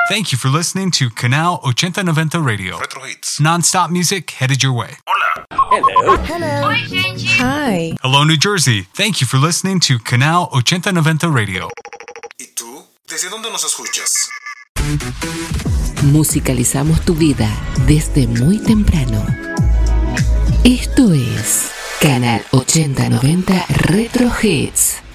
Thank you for listening to Canal 8090 Radio. Retro Hits. Non-stop music headed your way. Hola. Hello. Hi. Hello, New Jersey. Thank you for listening to Canal 8090 Radio. ¿Y tú? ¿Desde dónde nos escuchas? Musicalizamos tu vida desde muy temprano. Esto es Canal 8090 Retro Hits.